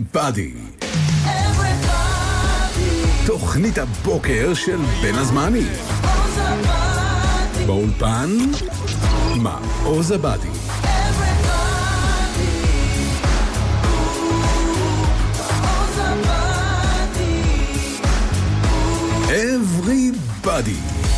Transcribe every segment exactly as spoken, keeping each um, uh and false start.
Everybody. תוכנית הבוקר של בין הזמנים. באולפן, מה עוזבדי. Everybody.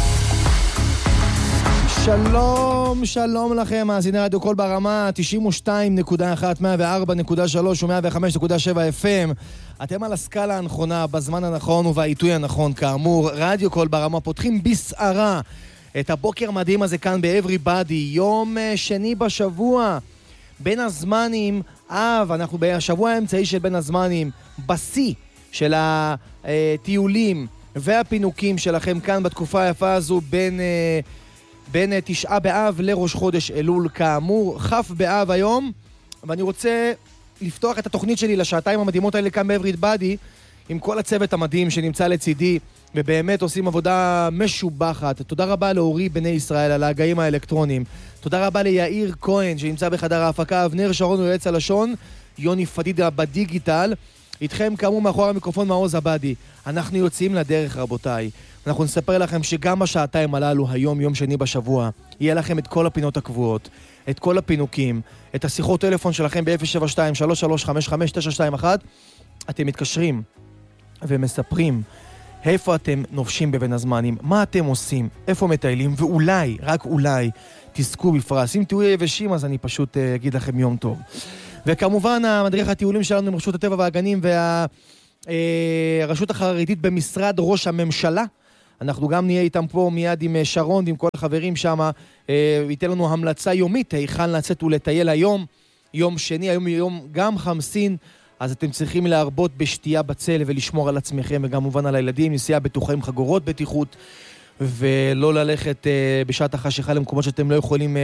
שלום, שלום לכם, מאזיני רדיו קול ברמה, תשעים ושתיים נקודה אחת, מאה וארבע נקודה שלוש ו-מאה וחמש נקודה שבע אף אם. אתם על הסקאלה הנכונה, בזמן הנכון ובעיתוי הנכון, כאמור. רדיו קול ברמה פותחים בסערה את הבוקר מדהים הזה כאן ב-Everybody, יום שני בשבוע, בין הזמנים, אב, אנחנו בשבוע האמצעי של בין הזמנים, בשיא של הטיולים והפינוקים שלכם כאן בתקופה היפה הזו בין... בין תשעה באב לראש חודש אלול, כאמור, חף באב היום, ואני רוצה לפתוח את התוכנית שלי לשעתיים המדהימות האלה כאן ב-Everybody, עם כל הצוות המדהים שנמצא לצידי, ובאמת עושים עבודה משובחת. תודה רבה לאורי בני ישראל על ההגאים האלקטרונים. תודה רבה ליאיר כהן שנמצא בחדר ההפקה, אבנר שרון ויועץ הלשון, יוני פדידה בדיגיטל. איתכם כאמור מאחורי המיקרופון מעוז עבדי. אנחנו יוצאים לדרך רבותיי. אנחנו נספר לכם שגם בשעתיים הללו, היום יום שני בשבוע, יהיה לכם את כל הפינות הקבועות, את כל הפינוקים, את השיחות טלפון שלכם ב-אפס שבע שתיים שלוש שלוש חמש חמש תשע שתיים אחת. אתם מתקשרים ומספרים איפה אתם נובשים בבין הזמנים, מה אתם עושים, איפה מטיילים, ואולי, רק אולי, תזכו בפרס. אם תהיו יבשים, אז אני פשוט uh, אגיד לכם יום טוב. וכמובן, המדריך הטיולים שלנו עם רשות הטבע והגנים והרשות החרדית במשרד ראש הממשלה. אנחנו גם נהיה איתם פה מיד עם שרון, עם כל החברים שם, ייתן לנו המלצה יומית, היכן לצאת ולטייל היום, יום שני, היום יום גם חמסין, אז אתם צריכים להרבות בשתייה בצל ולשמור על עצמכם, וגם מובן על הילדים, נסיעה בטוחה עם חגורות בטיחות, ולא ללכת בשעת החשיכה למקומות שאתם לא יכולים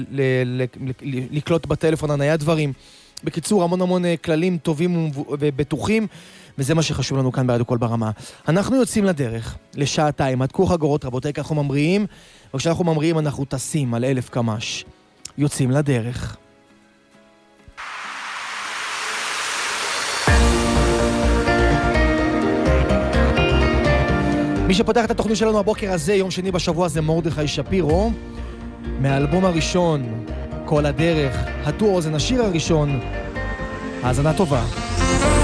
לקלוט בטלפון הנייד דברים. בקיצור, המון המון כללים טובים ובטוחים, וזה מה שחשוב לנו כאן ברדיו קול ברמה. אנחנו יוצאים לדרך, לשעתיים, עדכו חגורות רבותיי, כך אנחנו ממריאים, וכשאנחנו ממריאים אנחנו טסים על אלף קמ"ש. יוצאים לדרך. מי שפותח את התוכנית שלנו הבוקר הזה, יום שני בשבוע, זה מרדכי שפירו, מהאלבום הראשון, כל הדרך, הטור, זה נשיר הראשון, האזנה טובה.